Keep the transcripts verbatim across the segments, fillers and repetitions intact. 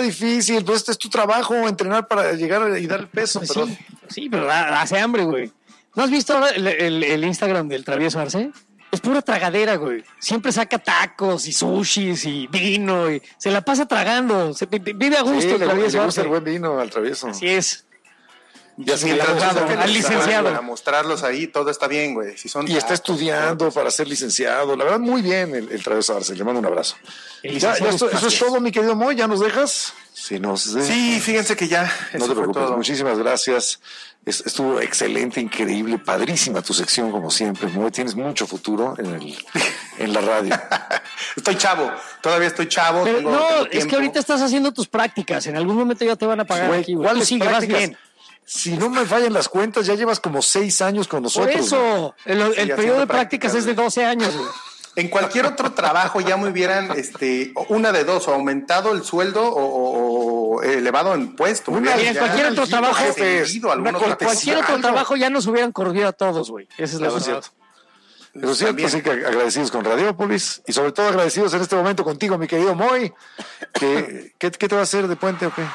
difícil, pues este es tu trabajo, entrenar para llegar y dar el peso. Pues pero... sí, sí, pero hace hambre, güey. ¿No has visto ahora el, el, el Instagram del Travieso Arce? Es pura tragadera, güey. Siempre saca tacos y sushis y vino y se la pasa tragando. Se, vive a gusto sí, el le, Travieso le gusta Arce. el buen vino al Travieso. Así es. Y así el abogado, al licenciado. Para mostrarlos ahí, todo está bien, güey. Si son y está estudiando para ser licenciado. La verdad, muy bien el, el Travieso Arce. Le mando un abrazo. Ya, ya esto, eso es todo, mi querido Moy. ¿Ya nos dejas? Si nos, sí, fíjense que ya. No te preocupes. Muchísimas gracias. Es, estuvo excelente, increíble, padrísima tu sección, como siempre, Moy. Tienes mucho futuro en, el, en la radio. Estoy chavo. Todavía estoy chavo. Pero tengo, no, tengo es que ahorita estás haciendo tus prácticas. En algún momento ya te van a pagar. Güey, aquí, güey. ¿cuáles Sí, vas bien. Si no me fallan las cuentas, ya llevas como seis años con nosotros. Por eso, el, el sí, periodo de prácticas, prácticas es de doce años, güey. En cualquier otro trabajo ya me hubieran, este, una de dos, o aumentado el sueldo o, o elevado en puesto. Una, y en cualquier otro trabajo, jefes, una, cual, cualquier otro trabajo ya nos hubieran corrido a todos, güey. Esa es la verdad. Cierto. Pero cierto, así que agradecidos con Radiópolis y sobre todo agradecidos en este momento contigo, mi querido Moy. Que, ¿qué, ¿Qué te va a hacer de puente o qué?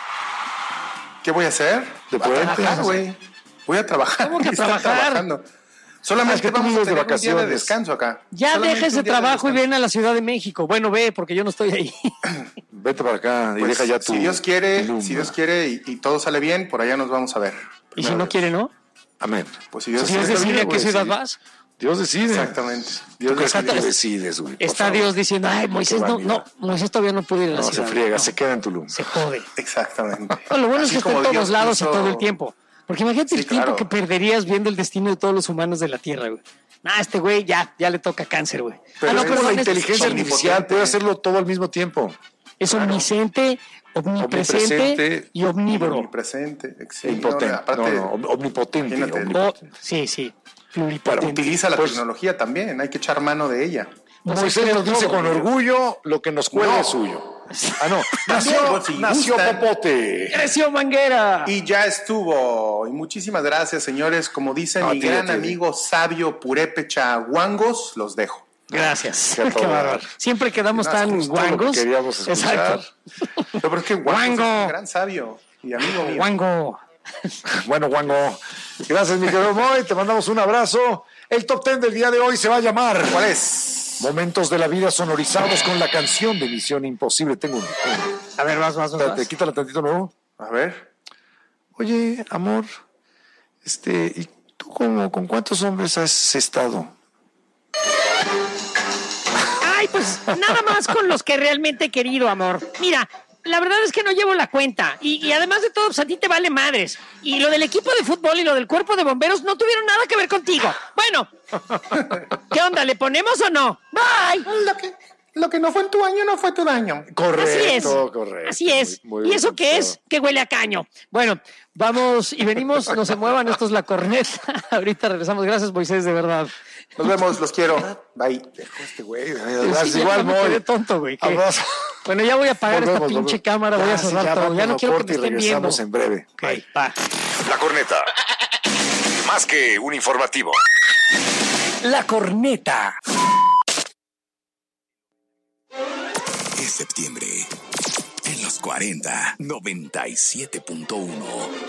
¿Qué voy a hacer? De puente. A trabajar, güey. Voy a trabajar. ¿Cómo que a trabajar? Trabajando. Solamente es que vamos a de tener vacaciones. un día de descanso acá. Ya Solamente deja ese un día de trabajo y descanso. ven a la Ciudad de México. Bueno, ve, porque yo no estoy ahí. Vete para acá y Pues, deja ya tu... si Dios quiere, lumba. si Dios quiere y, y todo sale bien, por allá nos vamos a ver. Y si no quiere, ¿no? Amén. Pues si Dios Si Dios quiere. decide a qué güey, ciudad sí. vas, Dios decide. Exactamente. Dios Porque decide, está- decides, güey. por está favor. Dios diciendo, ay, Moisés no, no, Moisés todavía no pudo ir a la No, se ciudad. friega, No, se queda en Tulum. se jode. Exactamente. No, lo bueno Así es que está en como todos Dios lados y puso- todo el tiempo. Porque imagínate Sí, el tiempo claro. que perderías viendo el destino de todos los humanos de la Tierra, güey. Ah, este güey ya, ya le toca cáncer, güey. Pero ah, no, es como la perdón, es- inteligencia es, artificial, puede hacerlo todo al mismo tiempo. es omnisciente, omnipresente, Omnipresente. y omnívoro. Omnipresente. E Sí, impotente. no, aparte, no, no, omnipotente. imagínate. omnipotente. Oh, sí, sí. Pero Pluripotente. utiliza la Pues- tecnología también, hay que echar mano de ella. Pues Moisés es que nos dice todo, con güey. orgullo, lo que nos cuelga No. es suyo. Ah, no. También, Nació, pues, si nació gustan. Popote. Creció Manguera. Y ya estuvo. Y muchísimas gracias, señores. Como dice No, mi a ti, a gran ti. amigo sabio Purépecha Guangos, los dejo. Gracias. Qué Qué, todo bárbaro. dar. Siempre quedamos No, tan es justo lo que guangos. queríamos escuchar. Exacto. No, pero es que Guangos Guango. es un gran sabio y amigo mío. Guango. Bueno, Wango. Gracias, mi querido Moy. Te mandamos un abrazo. El top ten del día de hoy se va a llamar ¿Cuál es? Momentos de la vida sonorizados con la canción de Misión Imposible. Tengo un... A ver, vas, vas, vas. Espérate, vas. quítala tantito nuevo. A ver. Oye, amor, este, ¿y tú cómo, con cuántos hombres has estado? Ay, pues nada más con los que realmente he querido, amor. Mira, la verdad es que no llevo la cuenta. Y, y además de todo, pues a ti te vale madres. Y lo del equipo de fútbol y lo del cuerpo de bomberos no tuvieron nada que ver contigo. Bueno, ¿qué onda? ¿Le ponemos o no? Bye. Lo que, lo que no fue en tu año no fue tu daño. Correcto, Así es. correcto. Así es. Muy- muy ¿Y bien eso qué es? contestado. Que huele a caño. Bueno, vamos y venimos, no se muevan, esto es La Corneta. Ahorita regresamos. Gracias, Moisés, de verdad. Nos vemos, los quiero. Bye. Este güey, Sí, ya igual, me quedé Moy. tonto, güey. ¿Qué? Abrazo. Bueno, ya voy a apagar esta Volvemos, pinche volvemos. cámara, voy a Ya, sí, cerrar ya todo. Ya vámonos no a quiero que corte me y estén viendo. regresamos en breve. Ok, va. La Corneta. Más que un informativo. La Corneta. Es septiembre. En los cuarenta, noventa y siete punto uno.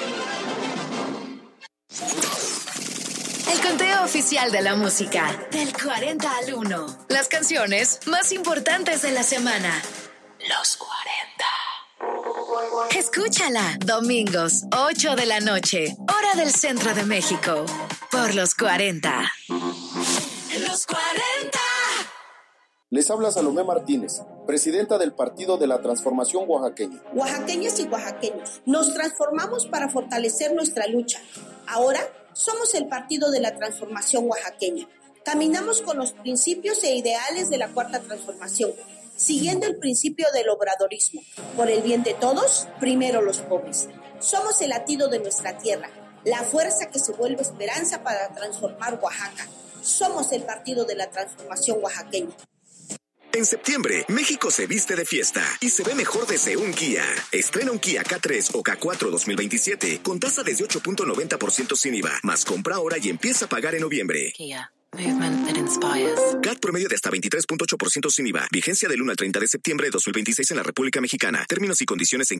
El conteo oficial de la música. Del cuarenta al uno. Las canciones más importantes de la semana. Los cuarenta. Escúchala. Domingos, ocho de la noche. Hora del centro de México. Por los cuarenta. Los cuarenta. Les habla Salomé Martínez, presidenta del Partido de la Transformación Oaxaqueña. Oaxaqueñas y oaxaqueños, nos transformamos para fortalecer nuestra lucha. Ahora somos el Partido de la Transformación Oaxaqueña. Caminamos con los principios e ideales de la Cuarta Transformación, siguiendo el principio del obradorismo. Por el bien de todos, primero los pobres. Somos el latido de nuestra tierra, la fuerza que se vuelve esperanza para transformar Oaxaca. Somos el Partido de la Transformación Oaxaqueña. En septiembre, México se viste de fiesta y se ve mejor desde un Kia. Estrena un Kia K tres o K cuatro dos mil veintisiete con tasa desde ocho punto noventa por ciento sin I V A, más compra ahora y empieza a pagar en noviembre. Kia. Movement that inspires. C A T promedio de hasta veintitrés punto ocho por ciento sin I V A. Vigencia del uno al treinta de septiembre de dos mil veintiséis en la República Mexicana. Términos y condiciones en